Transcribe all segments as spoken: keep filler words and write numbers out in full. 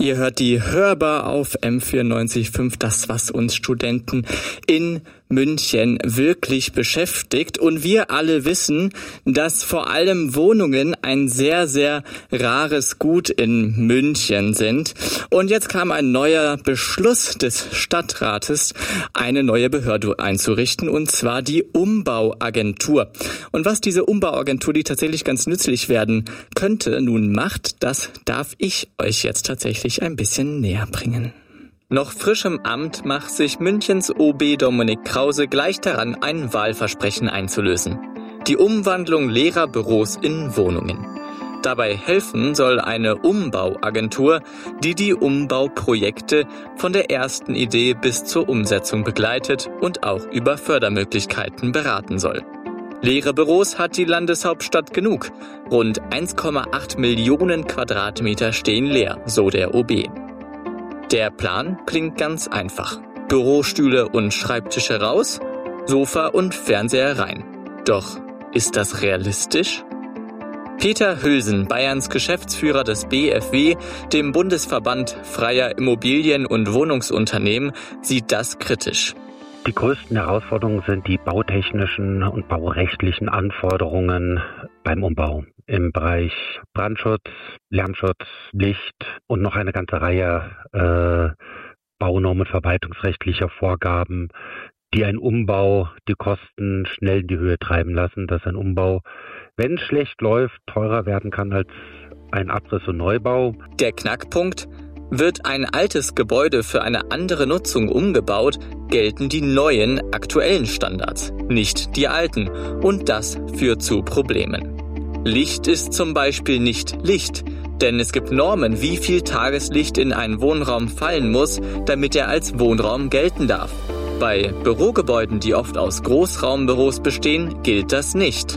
Ihr hört die Hörbar auf M vierundneunzig Komma fünf, das, was uns Studenten in München wirklich beschäftigt. Und wir alle wissen, dass vor allem Wohnungen ein sehr, sehr rares Gut in München sind. Und jetzt kam ein neuer Beschluss des Stadtrates, eine neue Behörde einzurichten, und zwar die Umbauagentur. Und was diese Umbauagentur, die tatsächlich ganz nützlich werden könnte, nun macht, das darf ich euch jetzt tatsächlich ein bisschen näher bringen. Noch frisch im Amt macht sich Münchens O B Dominik Krause gleich daran, ein Wahlversprechen einzulösen: die Umwandlung leerer Büros in Wohnungen. Dabei helfen soll eine Umbauagentur, die die Umbauprojekte von der ersten Idee bis zur Umsetzung begleitet und auch über Fördermöglichkeiten beraten soll. Leere Büros hat die Landeshauptstadt genug. Rund eins Komma acht Millionen Quadratmeter stehen leer, so der O B. Der Plan klingt ganz einfach. Bürostühle und Schreibtische raus, Sofa und Fernseher rein. Doch ist das realistisch? Peter Hülsen, Bayerns Geschäftsführer des B F W, dem Bundesverband Freier Immobilien- und Wohnungsunternehmen, sieht das kritisch. Die größten Herausforderungen sind die bautechnischen und baurechtlichen Anforderungen beim Umbau im Bereich Brandschutz, Lärmschutz, Licht und noch eine ganze Reihe äh, baunormen- und verwaltungsrechtlicher Vorgaben, die einen Umbau, die Kosten schnell in die Höhe treiben lassen, dass ein Umbau, wenn es schlecht läuft, teurer werden kann als ein Abriss- und Neubau. Der Knackpunkt: Wird ein altes Gebäude für eine andere Nutzung umgebaut, gelten die neuen, aktuellen Standards, nicht die alten. Und das führt zu Problemen. Licht ist zum Beispiel nicht Licht, denn es gibt Normen, wie viel Tageslicht in einen Wohnraum fallen muss, damit er als Wohnraum gelten darf. Bei Bürogebäuden, die oft aus Großraumbüros bestehen, gilt das nicht.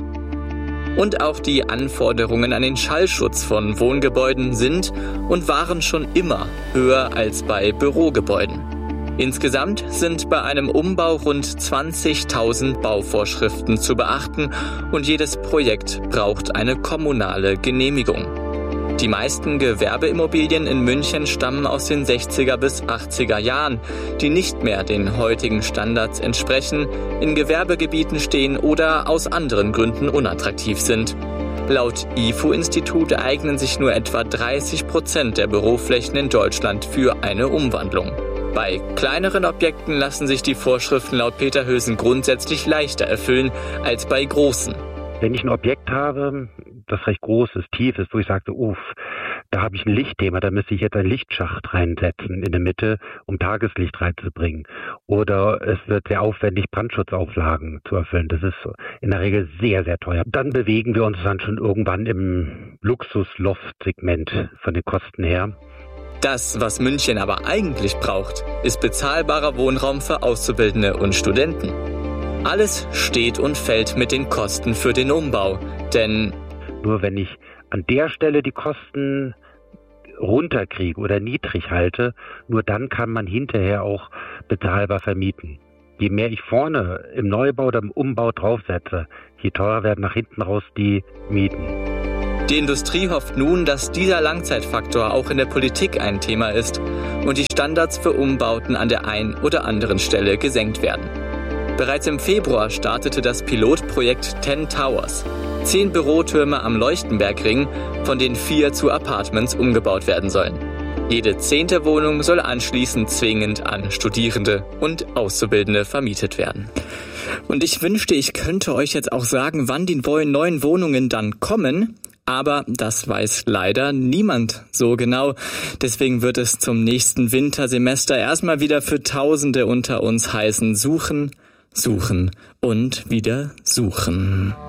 Und auch die Anforderungen an den Schallschutz von Wohngebäuden sind und waren schon immer höher als bei Bürogebäuden. Insgesamt sind bei einem Umbau rund zwanzigtausend Bauvorschriften zu beachten und jedes Projekt braucht eine kommunale Genehmigung. Die meisten Gewerbeimmobilien in München stammen aus den sechziger bis achtziger Jahren, die nicht mehr den heutigen Standards entsprechen, in Gewerbegebieten stehen oder aus anderen Gründen unattraktiv sind. Laut I F O-Institut eignen sich nur etwa dreißig Prozent der Büroflächen in Deutschland für eine Umwandlung. Bei kleineren Objekten lassen sich die Vorschriften laut Peter Hülsen grundsätzlich leichter erfüllen als bei großen. Wenn ich ein Objekt habe, das recht groß ist, tief ist, wo ich sage, uff, da habe ich ein Lichtthema, da müsste ich jetzt einen Lichtschacht reinsetzen in der Mitte, um Tageslicht reinzubringen. Oder es wird sehr aufwendig, Brandschutzauflagen zu erfüllen. Das ist in der Regel sehr, sehr teuer. Dann bewegen wir uns dann schon irgendwann im Luxus-Loft-Segment von den Kosten her. Das, was München aber eigentlich braucht, ist bezahlbarer Wohnraum für Auszubildende und Studenten. Alles steht und fällt mit den Kosten für den Umbau, denn nur wenn ich an der Stelle die Kosten runterkriege oder niedrig halte, nur dann kann man hinterher auch bezahlbar vermieten. Je mehr ich vorne im Neubau oder im Umbau draufsetze, je teurer werden nach hinten raus die Mieten. Die Industrie hofft nun, dass dieser Langzeitfaktor auch in der Politik ein Thema ist und die Standards für Umbauten an der einen oder anderen Stelle gesenkt werden. Bereits im Februar startete das Pilotprojekt Ten Towers. Zehn Bürotürme am Leuchtenbergring, von denen vier zu Apartments umgebaut werden sollen. Jede zehnte Wohnung soll anschließend zwingend an Studierende und Auszubildende vermietet werden. Und ich wünschte, ich könnte euch jetzt auch sagen, wann die neuen Wohnungen dann kommen. Aber das weiß leider niemand so genau. Deswegen wird es zum nächsten Wintersemester erstmal wieder für Tausende unter uns heißen: suchen, suchen und wieder suchen.